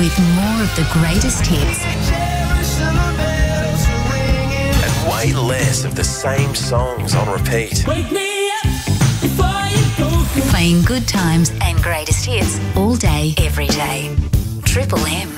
with more of the greatest hits. And way less of the same songs on repeat. Wake me up before you go. Playing good times and greatest hits all day, every day. Triple M.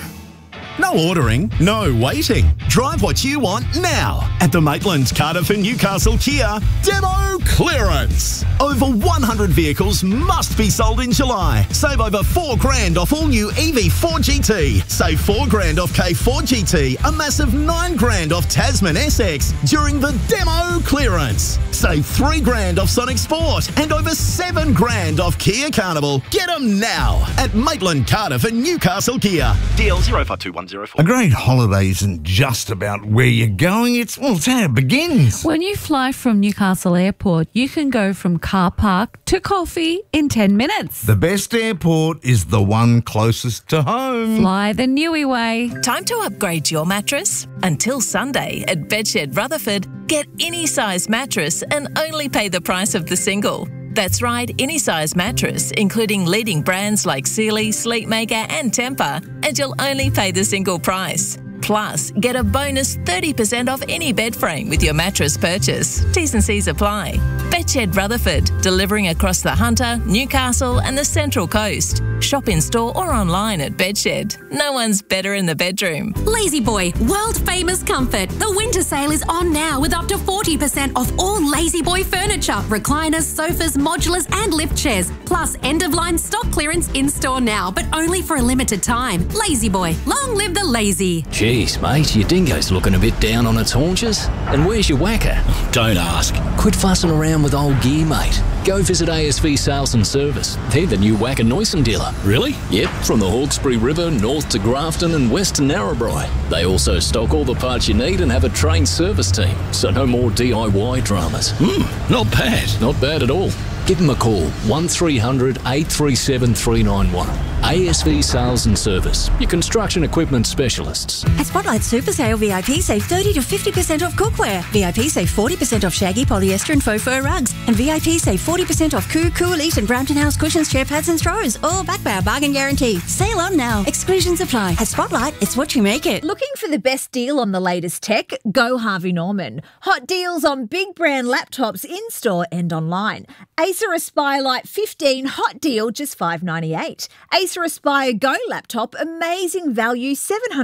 No ordering, no waiting. Drive what you want now at the Maitland, Cardiff and Newcastle Kia Demo Clearance. Over 100 vehicles must be sold in July. Save over $4,000 off all new EV4 GT. Save $4,000 off K4 GT. A massive $9,000 off Tasman SX during the Demo Clearance. Save $3,000 off Sonic Sport and over $7,000 off Kia Carnival. Get them now at Maitland, Cardiff and Newcastle Kia. DL 052104. A great holiday isn't just about where you're going, it's how it begins. When you fly from Newcastle Airport, you can go from car park to coffee in 10 minutes. The best airport is the one closest to home. Fly the Newey way. Time to upgrade your mattress? Until Sunday at Bedshed Rutherford, get any size mattress and only pay the price of the single. That's right, any size mattress, including leading brands like Sealy, Sleepmaker and Tempur, and you'll only pay the single price. Plus, get a bonus 30% off any bed frame with your mattress purchase. T's and C's apply. Bedshed Rutherford, delivering across the Hunter, Newcastle and the Central Coast. Shop in store or online at Bedshed. No one's better in the bedroom. Lazy Boy, world famous comfort. The winter sale is on now with up to 40% off all Lazy Boy furniture, recliners, sofas, modulars and lift chairs. Plus end-of-line stock clearance in store now, but only for a limited time. Lazy Boy, long live the lazy. Jeez, mate, your dingo's looking a bit down on its haunches. And where's your whacker? Don't ask. Quit fussing around with old gear, mate. Go visit ASV Sales and Service. They're the new Wacker Neuson dealer. Really? Yep, from the Hawkesbury River north to Grafton and west to Narrabri. They also stock all the parts you need and have a trained service team, so no more DIY dramas. Not bad. Not bad at all. Give them a call, 1300 837 391. ASV Sales and Service, your construction equipment specialists. At Spotlight Super Sale, VIP save 30 to 50% off cookware. VIP save 40% off shaggy, polyester and faux fur rugs. And VIP save 40% off Cool Elite and Brampton House cushions, chair pads and straws. All backed by our bargain guarantee. Sale on now. Exclusions apply. At Spotlight, it's what you make it. Looking for the best deal on the latest tech? Go Harvey Norman. Hot deals on big brand laptops in-store and online. Acer Aspire Lite 15 hot deal, just $598. Acer Aspire Go laptop, amazing value,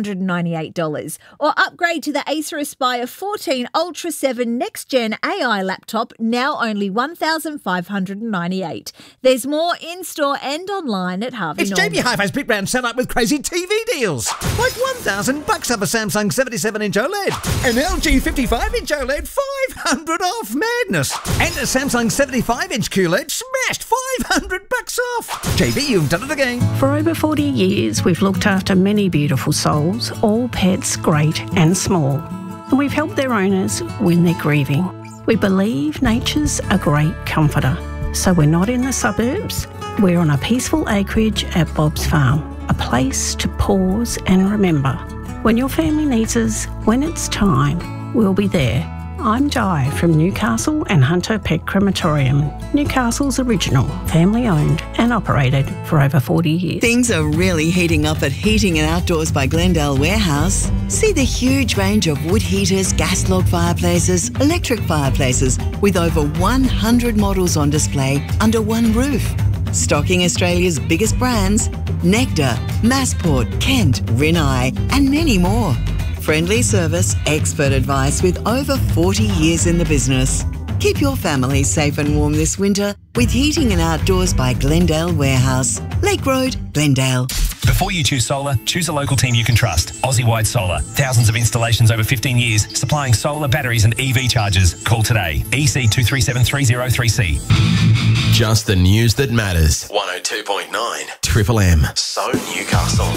$798. Or upgrade to the Acer Aspire 14 Ultra 7 Next Gen AI laptop, now only $1,598. There's more in-store and online at Harvey It's Norman. JB Hi-Fi's big brand sell-up with crazy TV deals. Like $1,000 off a Samsung 77-inch OLED. An LG 55-inch OLED, $500 off. Madness. And a Samsung 75-inch QLED, smashed $500 off. JB, you've done it again. For over 40 years, we've looked after many beautiful souls, all pets great and small. And we've helped their owners when they're grieving. We believe nature's a great comforter. So we're not in the suburbs. We're on a peaceful acreage at Bob's Farm, a place to pause and remember. When your family needs us, when it's time, we'll be there. I'm Jai from Newcastle and Hunter Pet Crematorium, Newcastle's original, family-owned and operated for over 40 years. Things are really heating up at Heating and Outdoors by Glendale Warehouse. See the huge range of wood heaters, gas log fireplaces, electric fireplaces, with over 100 models on display under one roof. Stocking Australia's biggest brands, Nectar, Massport, Kent, Rinnai and many more. Friendly service, expert advice with over 40 years in the business. Keep your family safe and warm this winter with Heating and Outdoors by Glendale Warehouse. Lake Road, Glendale. Before you choose solar, choose a local team you can trust. Aussie-wide Solar. Thousands of installations over 15 years, supplying solar, batteries and EV chargers. Call today. EC 237-303C. Just the news that matters. 102.9 Triple M. So Newcastle.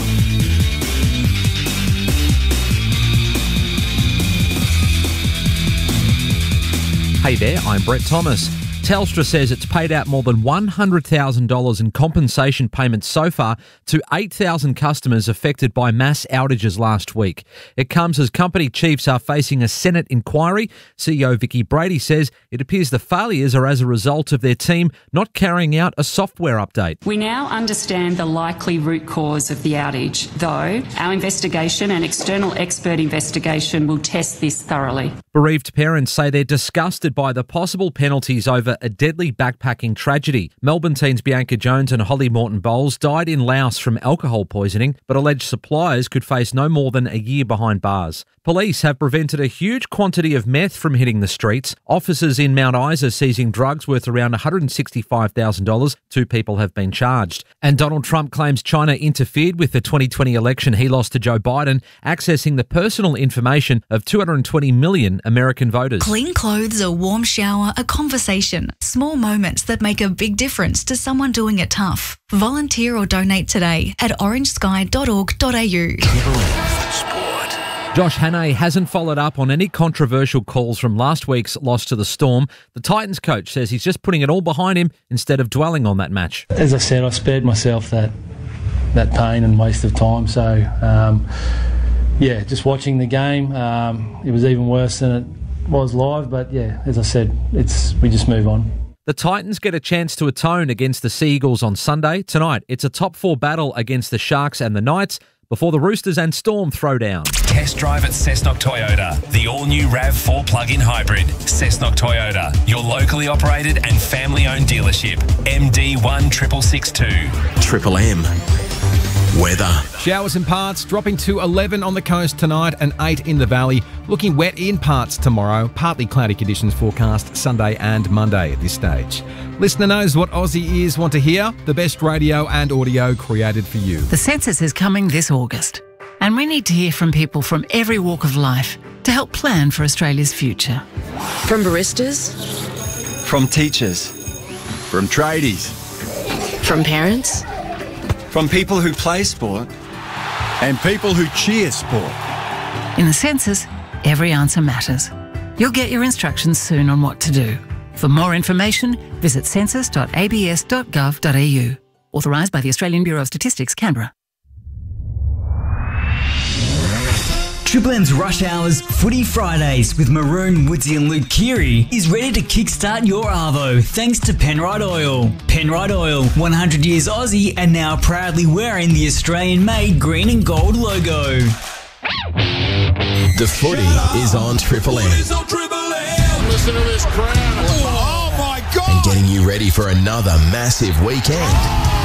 Hey there, I'm Brett Thomas. Telstra says it's paid out more than $100,000 in compensation payments so far to 8,000 customers affected by mass outages last week. It comes as company chiefs are facing a Senate inquiry. CEO Vicky Brady says it appears the failures are as a result of their team not carrying out a software update. We now understand the likely root cause of the outage, though our investigation and external expert investigation will test this thoroughly. Bereaved parents say they're disgusted by the possible penalties over a deadly backpacking tragedy. Melbourne teens Bianca Jones and Holly Morton Bowles died in Laos from alcohol poisoning, but alleged suppliers could face no more than a year behind bars. Police have prevented a huge quantity of meth from hitting the streets. Officers in Mount Isa seizing drugs worth around $165,000. 2 people have been charged. And Donald Trump claims China interfered with the 2020 election he lost to Joe Biden, accessing the personal information of 220 million American voters. Clean clothes, a warm shower, a conversation. Small moments that make a big difference to someone doing it tough. Volunteer or donate today at orangesky.org.au. Josh Hannay hasn't followed up on any controversial calls from last week's loss to the Storm. The Titans coach says he's just putting it all behind him instead of dwelling on that match. As I said, I spared myself that pain and waste of time. So, just watching the game, it was even worse than it was live. But, as I said, we just move on. The Titans get a chance to atone against the Sea Eagles on Sunday. Tonight, it's a top 4 battle against the Sharks and the Knights before the Roosters and Storm throw down. Test drive at Cessnock Toyota, the all-new RAV4 plug-in hybrid. Cessnock Toyota, your locally operated and family-owned dealership. MD16662. Triple M. Weather. Showers in parts, dropping to 11 on the coast tonight and 8 in the valley. Looking wet in parts tomorrow. Partly cloudy conditions forecast Sunday and Monday at this stage. Listener knows what Aussie ears want to hear. The best radio and audio created for you. The census is coming this August, and we need to hear from people from every walk of life to help plan for Australia's future. From baristas. From teachers. From tradies. From parents. From people who play sport and people who cheer sport. In the census, every answer matters. You'll get your instructions soon on what to do. For more information, visit census.abs.gov.au. Authorised by the Australian Bureau of Statistics, Canberra. Triple M's Rush Hours Footy Fridays with Maroon, Woodsy and Luke Keary is ready to kickstart your arvo thanks to Penrite Oil. Penrite Oil, 100 years Aussie and now proudly wearing the Australian-made green and gold logo. The footy is on Triple M. Listen to this crowd. Oh my God. And getting you ready for another massive weekend.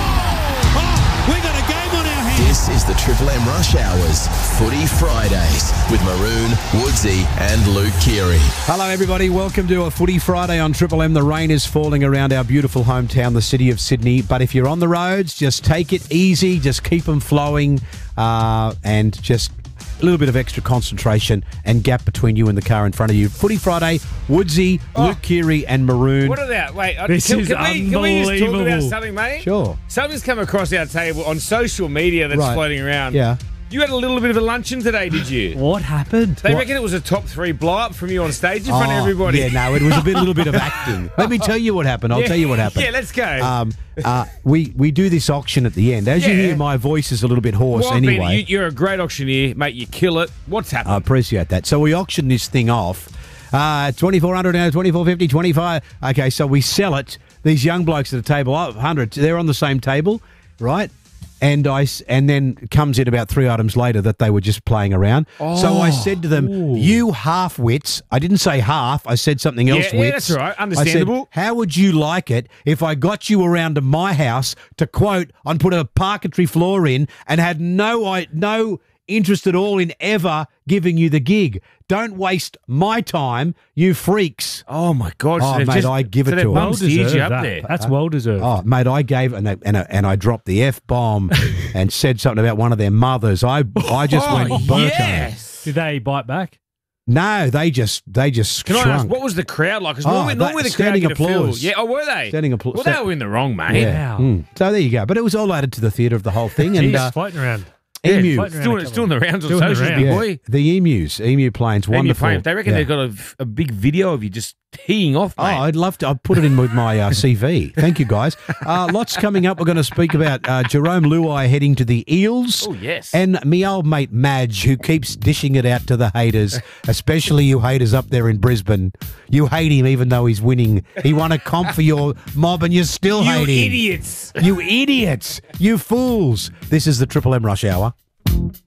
We got a game on our hands. This is the Triple M Rush Hours Footy Fridays with Maroon, Woodsy and Luke Keary. Hello everybody, welcome to a Footy Friday on Triple M. The rain is falling around our beautiful hometown, the city of Sydney, but if you're on the roads, just take it easy, just keep them flowing and just a little bit of extra concentration and gap between you and the car in front of you. Footy Friday, Woodsy, Luke Keary and Maroon. What are that? Wait, can we just talk about something, mate? Sure. Something's come across our table on social media that's floating around. Yeah. You had a little bit of a luncheon today, did you? What happened? They reckon it was a top 3 blow-up from you on stage in front of everybody. Yeah, no, it was a little bit of acting. Let me tell you what happened. I'll tell you what happened. Yeah, let's go. We do this auction at the end. As you hear, my voice is a little bit hoarse anyway. You're a great auctioneer, mate. You kill it. What's happened? I appreciate that. So we auction this thing off. 2,400 now, 2,450, 25. Okay, so we sell it. These young blokes at the table, 100, they're on the same table, right? And then comes in about 3 items later that they were just playing around. So I said to them, you half-wits. I didn't say half. I said something else, Yeah, wits. that's all right. Understandable. I said, how would you like it if I got you around to my house to quote and put a parquetry floor in and had no interest at all in ever giving you the gig? Don't waste my time, you freaks. Oh, my God. Oh, mate, I give it to them. Well deserved you up there. That's well deserved. Oh, mate, I gave and I dropped the F-bomb and said something about one of their mothers. I just went Berto. Yes. Did they bite back? No, they just Can shrunk. I ask, what was the crowd like? Because normally the crowd standing get applause. Yeah, were they? Standing applause. Well, they were in the wrong, mate. Yeah. So there you go. But it was all added to the theatre of the whole thing. And He's floating around. Emu. It's doing the rounds on socials, big boy. The emu planes, wonderful. They reckon they've got a big video of you just teeing off, mate. Oh, I'd love to. I'd put it in with my CV. Thank you, guys. Lots coming up. We're going to speak about Jerome Luai heading to the Eels. Oh, yes. And me old mate Madge, who keeps dishing it out to the haters, especially you haters up there in Brisbane. You hate him even though he's winning. He won a comp for your mob and you still hate him. You idiots. You idiots. You fools. This is the Triple M Rush Hour.